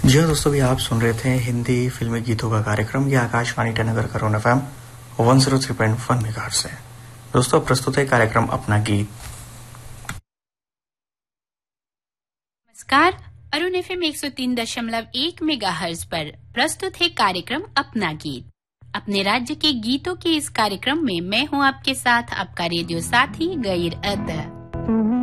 जी हाँ दोस्तों, भी आप सुन रहे थे हिंदी फिल्मी गीतों का कार्यक्रम। ये आकाशवाणी ईटानगर का रोन एफएम 103.1 मेगाहर्ट्ज से। दोस्तों प्रस्तुत है कार्यक्रम अपना गीत। नमस्कार, अरुण एफएम 103.1 मेगाहर्ट्ज पर प्रस्तुत है कार्यक्रम अपना गीत। अपने राज्य के गीतों के इस कार्यक्रम में मैं हूँ आपके साथ आपका रेडियो साथी गैर अद।